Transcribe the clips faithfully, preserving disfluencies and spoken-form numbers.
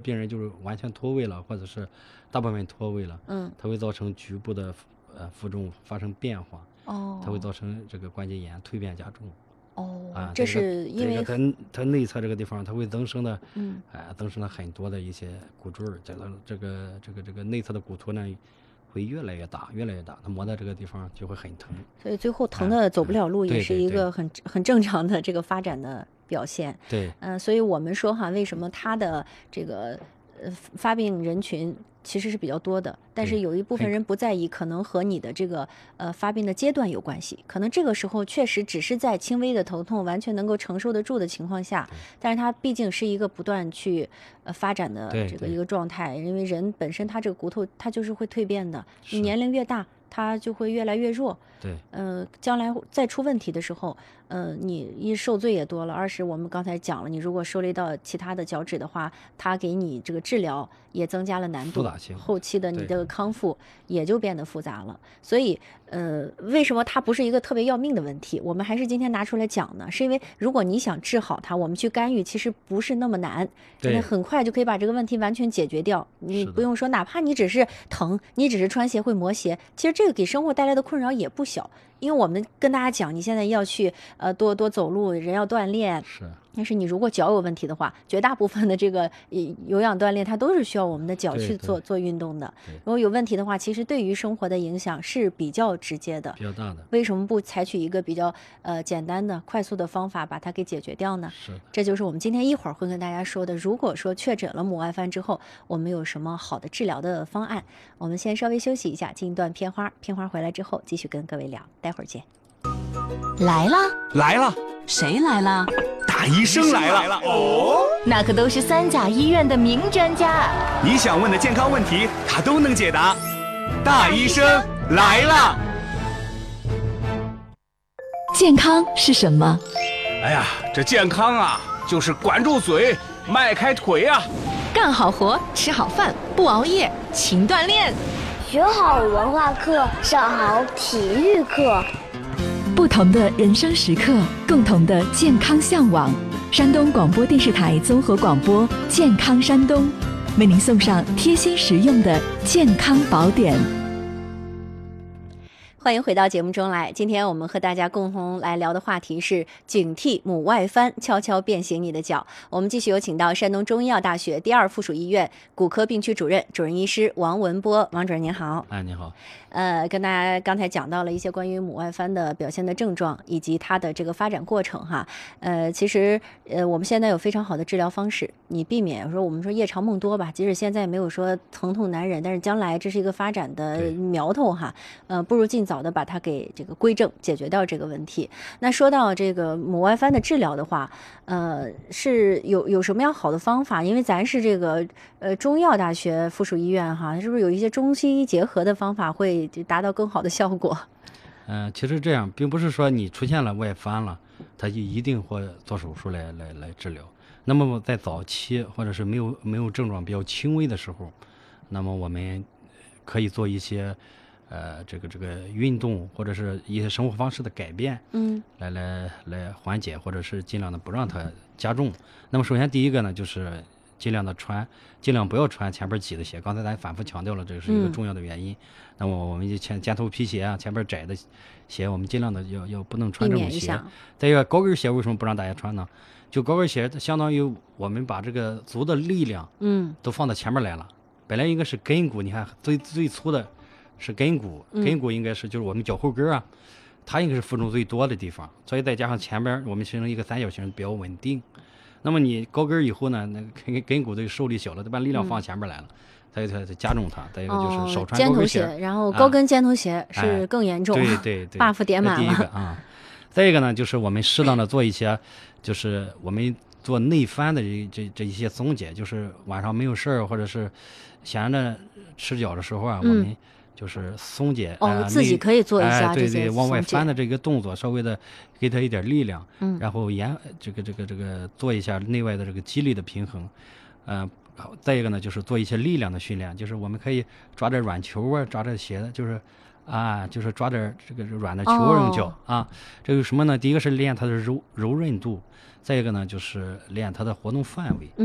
病人就是完全脱位了，或者是大部分脱位了， 嗯， 它会造成局部的呃负重发生变化， 哦， 它会造成这个关节炎蜕变加重。 哦， 啊， 这个是因为这个它它内侧这个地方，它会增生的， 嗯， 哎、呃，增生了很多的一些骨赘儿，这个这个这个这个内侧的骨头呢，会越来越大，越来越大，它磨到这个地方就会很疼， 所以最后疼的走不了路， 哎、 也是一个很很正常的这个发展的表现。 对， 嗯、呃，所以我们说哈，为什么它的这个呃发病人群其实是比较多的，但是有一部分人不在意，可能和你的这个呃发病的阶段有关系。可能这个时候确实只是在轻微的头痛，完全能够承受得住的情况下，但是它毕竟是一个不断去呃发展的这个一个状态，因为人本身他这个骨头它就是会蜕变的，你年龄越大，它就会越来越弱。 对， 呃，将来再出问题的时候，呃，你一受罪也多了，二是我们刚才讲了，你如果受累到其他的脚趾的话，它给你这个治疗也增加了难度，后期的你的康复也就变得复杂了。所以，呃，为什么它不是一个特别要命的问题？我们还是今天拿出来讲呢，是因为如果你想治好它，我们去干预其实不是那么难，真的很快就可以把这个问题完全解决掉。你不用说，哪怕你只是疼，你只是穿鞋会磨鞋，其实这个给生活带来的困扰也不小。因为我们跟大家讲，你现在要去呃多多走路，人要锻炼。 是。 但是你如果脚有问题的话，绝大部分的这个有氧锻炼，它都是需要我们的脚去做做运动的。如果有问题的话，其实对于生活的影响是比较直接的， 比较大的。 为什么不采取一个比较呃简单的、快速的方法把它给解决掉呢？ 是。 这就是我们今天一会儿会跟大家说的。如果说确诊了母外翻之后，我们有什么好的治疗的方案？我们先稍微休息一下，进一段片花。片花回来之后，继续跟各位聊。待会儿见。 来了， 来了， 谁来了？ 大医生来了哦！ 那可都是三甲医院的名专家， 你想问的健康问题，他都能解答。大医生来了！ 健康是什么？ 哎呀，这健康啊，就是管住嘴，迈开腿啊， 干好活，吃好饭，不熬夜，勤锻炼， 学好文化课，上好体育课。 不同的人生时刻，共同的健康向往。山东广播电视台综合广播《健康山东》，为您送上贴心实用的健康宝典。 欢迎回到节目中来，今天我们和大家共同来聊的话题是警惕母外翻，悄悄变形你的脚。我们继续有请到山东中医药大学第二附属医院骨科病区主任、主任医师王文波，王主任您好。 哎，你好。 呃，跟大家刚才讲到了一些关于母外翻的表现的症状以及它的这个发展过程哈。呃，其实呃我们现在有非常好的治疗方式，你避免说我们说夜长梦多吧，即使现在没有说疼痛难忍，但是将来这是一个发展的苗头哈。呃，不如尽早的把它给这个归正，解决掉这个问题。那说到这个母外翻的治疗的话，呃，是有有什么样好的方法？因为咱是这个呃中医药大学附属医院哈，是不是有一些中西医结合的方法会达到更好的效果？ 嗯、呃，其实这样并不是说你出现了外翻了，他就一定会做手术来来来治疗。那么在早期或者是没有没有症状比较轻微的时候，那么我们可以做一些。呃，这个这个运动或者是一些生活方式的改变， 嗯， 来来来缓解，或者是尽量的不让它加重。那么首先第一个呢，就是尽量的穿，尽量不要穿前边挤的鞋。刚才咱反复强调了，这是一个重要的原因。嗯、那么我们就前尖头皮鞋啊，前边窄的鞋，我们尽量的要要不能穿这种鞋。再一个高跟鞋为什么不让大家穿呢？就高跟鞋相当于我们把这个足的力量， 嗯， 都放到前面来了。本来应该是跟骨，你看最最粗的。是跟骨，跟骨应该是就是我们脚后跟啊，嗯、它应该是负重最多的地方，所以再加上前边我们形成一个三角形比较稳定。那么你高跟以后呢，那个跟跟骨的受力小了，它把力量放前边来了，再一个它加重它，再一个就是少穿高跟鞋， 哦、尖头鞋，然后高跟尖头鞋是更严重， 哎、对对对 ，buff 叠满了。 第一个啊，再一个呢，就是我们适当的做一些，就是我们做内翻的这这这一些松解，就是晚上没有事儿或者是闲着吃脚的时候啊， 嗯、 我们。就是松解哦、 呃， 自己可以做一下、 哎、对对，往外翻的这个动作，稍微的给它一点力量， 嗯， 然后沿这个这个这个做一下内外的这个肌力的平衡，呃，再一个呢就是做一些力量的训练，就是我们可以抓点软球啊，抓点鞋的，就是啊，就是抓点这个软的球扔脚、哦、啊，这个什么呢？第一个是练它的柔柔韧度，再一个呢就是练它的活动范围， 嗯。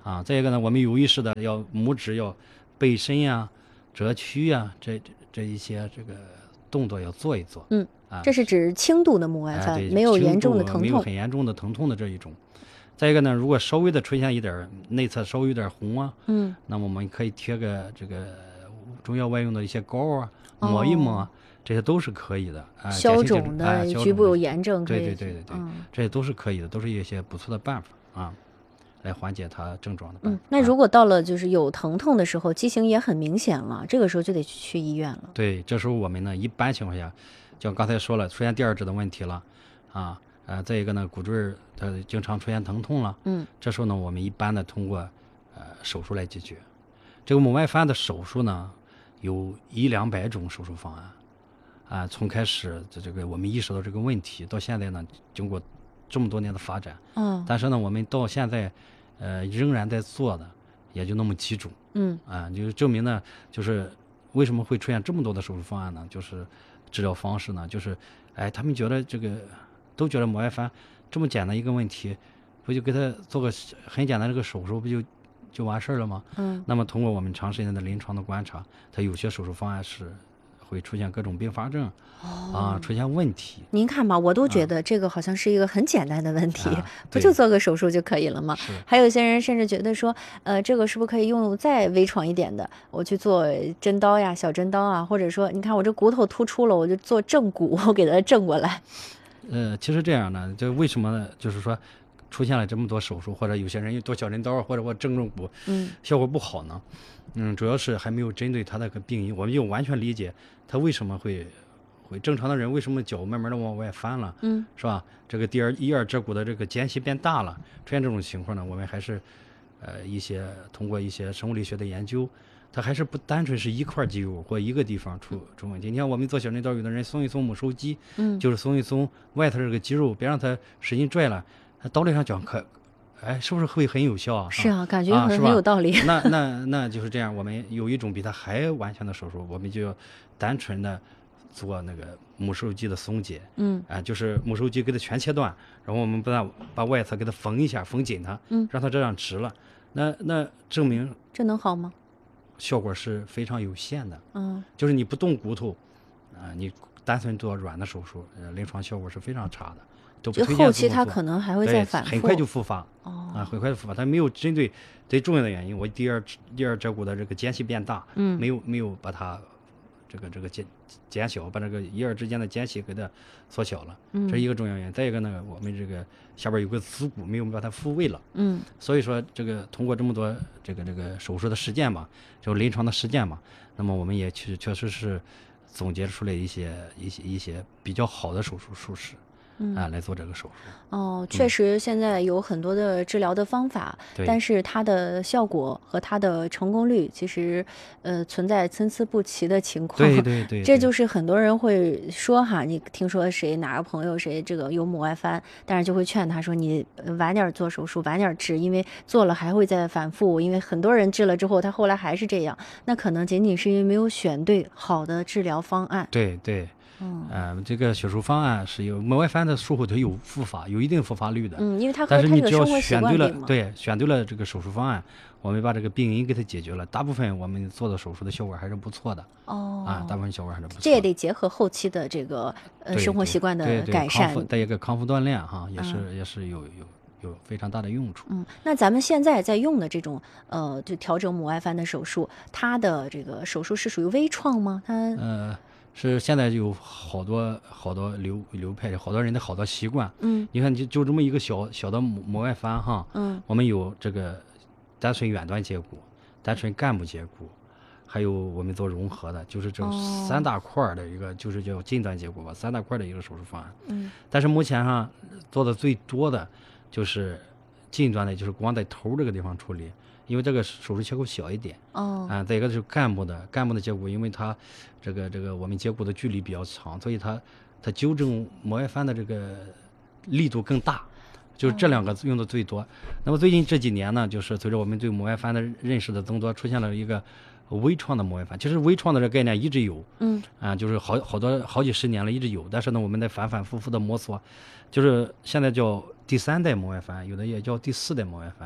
啊，再一个呢，我们有意识的要拇指要背伸呀、折曲呀，这这这一些这个动作要做一做。 嗯， 啊， 这是指轻度的母外翻， 哎、 没有严重的疼痛， 没有很严重的疼痛的这一种。再一个呢，如果稍微的出现一点内侧稍微有点红啊， 嗯， 那么我们可以贴个这个中药外用的一些膏啊，抹一抹。哦，这些都是可以的啊， 消肿的、 啊、 局部有炎症， 对对对对对， 嗯， 这些都是可以的，都是一些不错的办法啊，来缓解它症状的办法。 嗯，那如果到了就是有疼痛的时候，畸形也很明显了，这个时候就得去医院了。 对，这时候我们呢，一般情况下，就刚才说了，出现第二指的问题了，啊，呃，再一个呢，骨椎它经常出现疼痛了， 嗯， 这时候呢，我们一般的通过呃手术来解决。这个母外翻的手术呢，有一两百种手术方案。啊，从开始这这个我们意识到这个问题，到现在呢，经过这么多年的发展， 嗯， 但是呢，我们到现在，呃，仍然在做的也就那么几种， 嗯， 啊，就证明呢，就是为什么会出现这么多的手术方案呢？就是治疗方式呢，就是，哎，他们觉得这个都觉得母外翻这么简单一个问题，不就给他做个很简单这个手术，不就就完事儿了吗？ 嗯， 那么通过我们长时间的临床的观察，他有些手术方案是会出现各种并发症，哦、啊，出现问题。 您看吧，我都觉得这个好像是一个很简单的问题， 啊、 不就做个手术就可以了吗？还有些人甚至觉得说，呃，这个是不是可以用再微创一点的？我去做针刀呀、小针刀啊，或者说，你看我这骨头突出了，我就做正骨，我给它正过来。 呃，其实这样呢，就为什么呢？就是说，出现了这么多手术，或者有些人做小针刀，或者我正正骨， 嗯， 效果不好呢？嗯，主要是还没有针对他那个病因，我们就完全理解他为什么会会正常的人为什么脚慢慢的往外翻了， 嗯， 是吧？这个第二一二趾骨的这个间隙变大了，出现这种情况呢，我们还是呃一些通过一些生物力学的研究，它还是不单纯是一块肌肉或一个地方出出问题。你看我们做小针刀，有的人松一松母手肌， 嗯， 就是松一松外头这个肌肉，别让它使劲拽了，道理上讲可。哎，是不是会很有效啊？ 是啊，感觉很、 啊、 很有道理。 那那那就是这样，我们有一种比它还完全的手术，我们就要单纯的做那个母手肌的松解。 嗯， 啊，就是母手肌给它全切断，然后我们把它把外侧给它缝一下，缝紧它， 嗯， 让它这样直了。那那证明这能好吗？ 效果是非常有限的。 嗯， 就是你不动骨头，啊，你单纯做软的手术，呃，临床效果是非常差的。就后期它可能还会再反复， 很快就复发。 哦， 啊，很快就复发。它没有针对最重要的原因，我第二第二趾骨的这个间隙变大， 嗯， 没有没有把它这个这个减减小，把这个一二之间的间隙给它缩小了， 嗯， 这是一个重要原因。再一个呢，我们这个下边有个子骨没有把它复位了， 嗯， 所以说这个通过这么多这个这个手术的实践嘛，就临床的实践嘛，那么我们也确确实是总结出来一些一些一些比较好的手术术式。 嗯啊，来做这个手术。 哦，确实，现在有很多的治疗的方法， 嗯、 但是它的效果和它的成功率其实，呃，存在参差不齐的情况。 对对 对, 对， 这就是很多人会说哈，你听说谁哪个朋友谁这个有母外翻，但是就会劝他说你晚点做手术，晚点治，因为做了还会再反复，因为很多人治了之后，他后来还是这样，那可能仅仅是因为没有选对好的治疗方案。 对对。 嗯， 呃，这个手术方案是有母外翻的术后它有复发，有一定复发率的。 嗯，因为它和但是你只要生活习选对了， 惯嘛对，选对了这个手术方案，我们把这个病因给它解决了，大部分我们做的手术的效果还是不错的。 哦， 啊，大部分效果还是不错的。 这也得结合后期的这个呃生活习惯的改善， 再一个康复锻炼哈，也是、嗯、也是有有有非常大的用处。 嗯，那咱们现在在用的这种呃，就调整母外翻的手术，它的这个手术是属于微创吗？它呃。是现在有好多好多流流派，好多人的好多习惯。 嗯， 你看就就这么一个小小的母母外翻哈。 嗯， 我们有这个单纯远端接骨、单纯干部接骨，还有我们做融合的，就是这三大块的一个，哦、就是叫近端接骨吧，三大块的一个手术方案。 嗯， 但是目前上做的最多的就是近端的，就是光在头这个地方处理。因为这个手术切口小一点， 哦， 啊，再一个就是干部的干部的接骨，因为它这个这个我们接骨的距离比较长，所以它它纠正母外翻的这个力度更大，就是这两个用的最多。哦、那么最近这几年呢，就是随着我们对母外翻的认识的增多，出现了一个微创的母外翻。其实微创的这个概念一直有， 嗯， 啊，就是好好多好几十年了，一直有，但是呢，我们在反反复复的摸索，就是现在叫第三代母外翻，有的也叫第四代母外翻。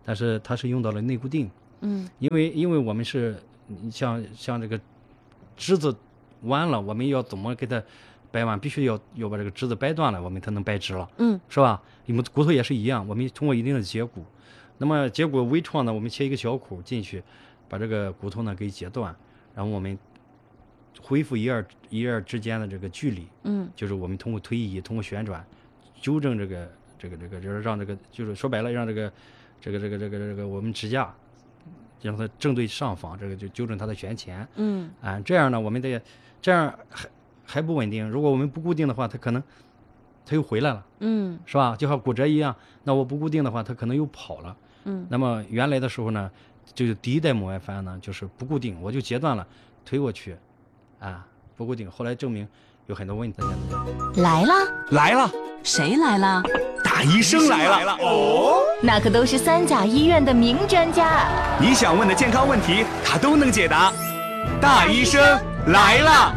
但是它是用到了内固定。 嗯， 因为因为我们是像像这个枝子弯了，我们要怎么给它掰弯？必须要要把这个枝子掰断了，我们才能掰直了。 嗯， 是吧？我们骨头也是一样，我们通过一定的截骨，那么截骨微创呢，我们切一个小口进去，把这个骨头呢给截断，然后我们恢复一二一二之间的这个距离。 嗯， 就是我们通过推移，通过旋转，纠正这个这个这个，就是让这个就是说白了，让这个这个这个这个这个我们支架让它正对上方，这个就纠正它的旋前。 嗯， 啊，这样呢，我们得这样还还不稳定。如果我们不固定的话，它可能它又回来了。 嗯， 是吧？就像骨折一样，那我不固定的话，它可能又跑了。 嗯， 那么原来的时候呢，就是第一代母外翻呢，就是不固定，我就截断了，推过去，啊，不固定。后来证明有很多问题。 来了， 来了， 谁来了？ 大医生来了哦！ 那可都是三甲医院的名专家， 你想问的健康问题，他都能解答。大医生来了！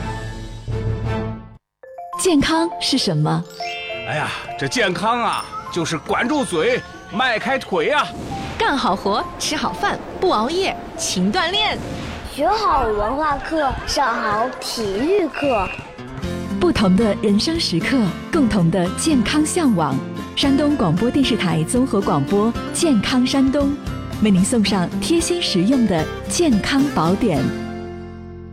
健康是什么？ 哎呀，这健康啊，就是管住嘴，迈开腿啊， 干好活，吃好饭，不熬夜，勤锻炼， 学好文化课，上好体育课。 不同的人生时刻，共同的健康向往。山东广播电视台综合广播《健康山东》，为您送上贴心实用的健康宝典。